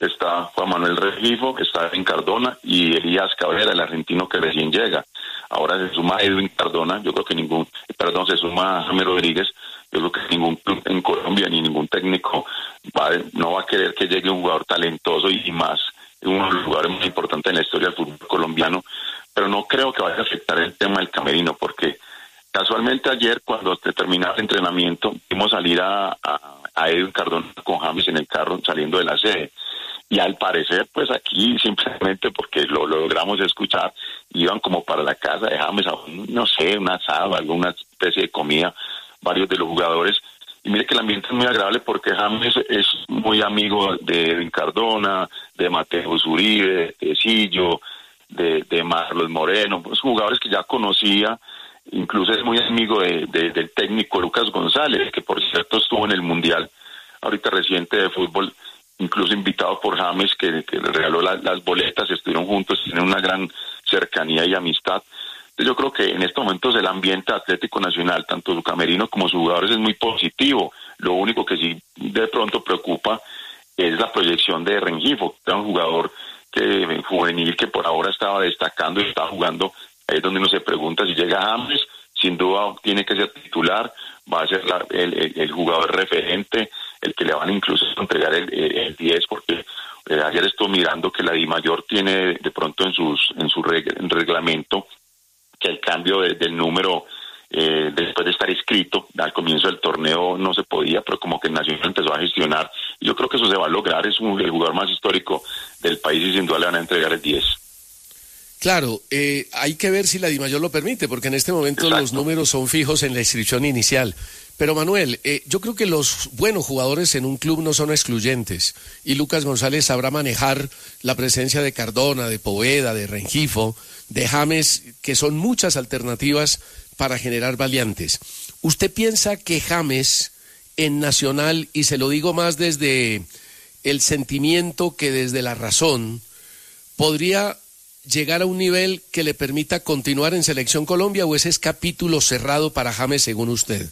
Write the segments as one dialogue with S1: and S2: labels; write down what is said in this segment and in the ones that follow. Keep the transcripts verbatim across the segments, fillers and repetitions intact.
S1: está Juan Manuel Rengifo, está Edwin Cardona y Elías Cabrera, el argentino que recién llega. Ahora se suma Edwin Cardona, yo creo que ningún, perdón, se suma James Rodríguez. Yo creo que ningún club en Colombia ni ningún técnico va, no va a querer que llegue un jugador talentoso y más, uno de los jugadores más importantes en la historia del fútbol colombiano, pero no creo que vaya a afectar el tema del camerino, porque casualmente ayer cuando terminaba el entrenamiento vimos salir a, a, a Edwin Cardona con James en el carro saliendo de la sede. Y al parecer, pues aquí simplemente porque lo, lo logramos escuchar, iban como para la casa de James a un, no sé, un asado, alguna especie de comida, varios de los jugadores. Y mire que el ambiente es muy agradable porque James es muy amigo de Edwin Cardona, de Mateo Uribe, de Sillo, de, de Marlos Moreno, pues jugadores que ya conocía. Incluso es muy amigo de, de, del técnico Lucas González, que por cierto estuvo en el Mundial ahorita reciente de fútbol, incluso invitado por James, que, que le regaló la, las boletas, estuvieron juntos, tienen una gran cercanía y amistad. Entonces yo creo que en estos momentos el ambiente Atlético Nacional, tanto su camerino como sus jugadores, es muy positivo. Lo único que sí de pronto preocupa es la proyección de Rengifo, que era un jugador que juvenil que por ahora estaba destacando y estaba jugando. Ahí es donde uno se pregunta si llega James, sin duda tiene que ser titular, va a ser la, el, el, el jugador referente, el que le van incluso a entregar el, el diez, porque eh, ayer estuve mirando que la DIMAYOR tiene de pronto en sus en su reg, en reglamento que el cambio de, del número eh, después de estar inscrito al comienzo del torneo no se podía, pero como que el Nacional empezó a gestionar. Yo creo que eso se va a lograr, es un, el jugador más histórico del país y sin duda le van a entregar el diez.
S2: Claro, eh, hay que ver si la DIMAYOR lo permite, porque en este momento Exacto. Los números son fijos en la inscripción inicial. Pero Manuel, eh, yo creo que los buenos jugadores en un club no son excluyentes, y Lucas González sabrá manejar la presencia de Cardona, de Poveda, de Rengifo, de James, que son muchas alternativas para generar variantes. ¿Usted piensa que James en Nacional, y se lo digo más desde el sentimiento que desde la razón, podría llegar a un nivel que le permita continuar en Selección Colombia, o ese es capítulo cerrado para James según usted?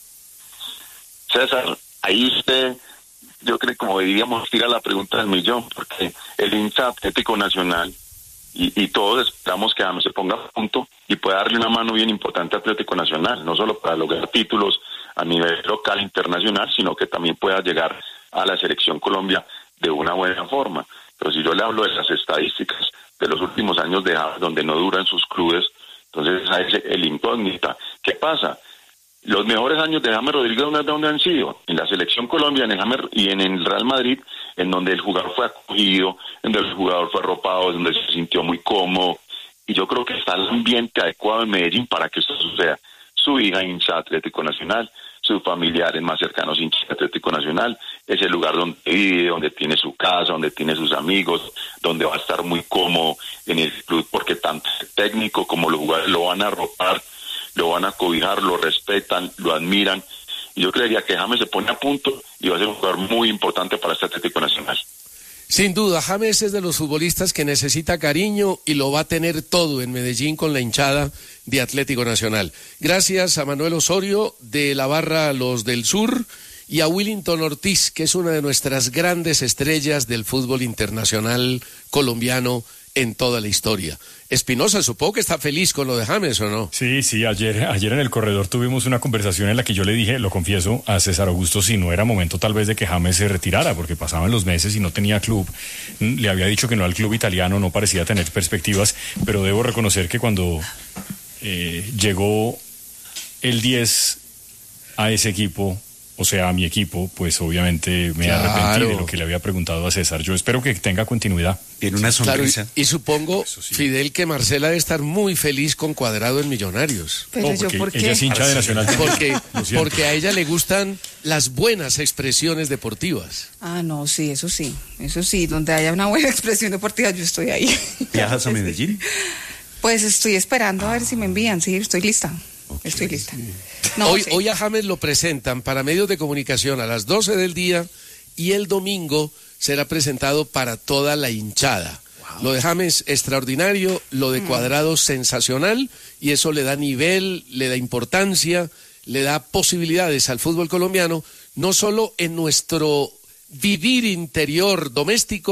S1: César, ahí usted, yo creo que como diríamos, tira la pregunta del millón, porque el hincha Atlético Nacional y, y todos esperamos que James se ponga a punto y pueda darle una mano bien importante a Atlético Nacional, no solo para lograr títulos a nivel local e internacional, sino que también pueda llegar a la Selección Colombia de una buena forma. Pero si yo le hablo de las estadísticas de los últimos años de James, donde no duran sus clubes, entonces esa es el incógnita. ¿Qué pasa? Los mejores años de James Rodríguez, ¿dónde, ¿dónde han sido? En la Selección Colombia, en el James, y en el Real Madrid, en donde el jugador fue acogido, en donde el jugador fue arropado, donde se sintió muy cómodo. Y yo creo que está el ambiente adecuado en Medellín para que esto suceda. Su hija hincha Atlético Nacional, sus familiares más cercanos hincha Atlético Nacional, es el lugar donde vive, donde tiene su casa, donde tiene sus amigos, donde va a estar muy cómodo en el club, porque tanto el técnico como los jugadores lo van a arropar, lo van a cobijar, lo respetan, lo admiran, y yo creería que James se pone a punto y va a ser un jugador muy importante para este Atlético Nacional.
S2: Sin duda, James es de los futbolistas que necesita cariño y lo va a tener todo en Medellín con la hinchada de Atlético Nacional. Gracias a Manuel Osorio de la barra Los del Sur y a Willington Ortiz, que es una de nuestras grandes estrellas del fútbol internacional colombiano en toda la historia. Espinosa, supongo que está feliz con lo de James, ¿o no?
S3: Sí, sí, ayer, ayer en el corredor tuvimos una conversación en la que yo le dije, lo confieso, a César Augusto, si no era momento tal vez de que James se retirara, porque pasaban los meses y no tenía club. Le había dicho que no al club italiano, no parecía tener perspectivas, pero debo reconocer que cuando eh, llegó el diez a ese equipo, o sea, a mi equipo, pues obviamente me claro. arrepentí de lo que le había preguntado a César. Yo espero que tenga continuidad.
S4: Tiene una sonrisa.
S2: Claro, y, y supongo, sí. Fidel, que Marcela debe estar muy feliz con Cuadrado en Millonarios.
S5: Pero
S3: oh,
S5: yo, ¿por qué?
S3: Ella es hincha de Nacional.
S2: Porque, porque a ella le gustan las buenas expresiones deportivas.
S5: Ah, no, sí, eso sí, eso sí, donde haya una buena expresión deportiva, yo estoy ahí.
S4: ¿Viajas a Medellín?
S5: Pues estoy esperando a ver si me envían, sí, estoy lista. Okay, Estoy lista.
S2: Sí. No, hoy, sí. hoy a James lo presentan para medios de comunicación a las doce del día y el domingo será presentado para toda la hinchada. Wow. Lo de James extraordinario, lo de Cuadrado mm. sensacional, y eso le da nivel, le da importancia, le da posibilidades al fútbol colombiano, no solo en nuestro vivir interior doméstico,